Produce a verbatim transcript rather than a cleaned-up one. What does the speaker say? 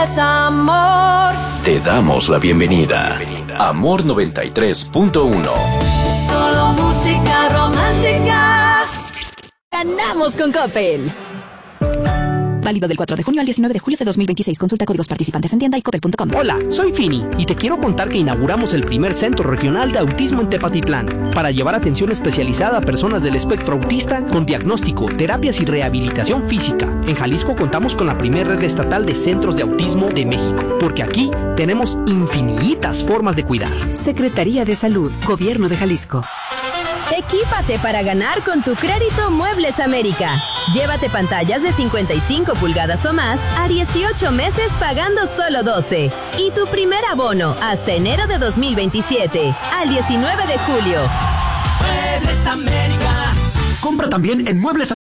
Es amor. Te damos la bienvenida. Amor noventa y tres punto uno. Solo música romántica. ¡Ganamos con Coppel! Válido del cuatro de junio al diecinueve de julio de dos mil veintiséis. Consulta códigos participantes en tienda y coppel punto com. Hola, soy Fini y te quiero contar que inauguramos el primer centro regional de autismo en Tepatitlán para llevar atención especializada a personas del espectro autista con diagnóstico, terapias y rehabilitación física. En Jalisco contamos con la primera red estatal de centros de autismo de México, porque aquí tenemos infinitas formas de cuidar. Secretaría de Salud, Gobierno de Jalisco. Equípate para ganar con tu crédito Muebles América. Llévate pantallas de cincuenta y cinco pulgadas o más a dieciocho meses pagando solo doce. Y tu primer abono hasta enero de dos mil veintisiete, al diecinueve de julio. Muebles América. Compra también en Muebles